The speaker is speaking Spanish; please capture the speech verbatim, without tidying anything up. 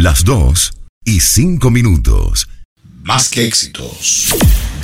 Las dos y cinco minutos. Más que éxitos.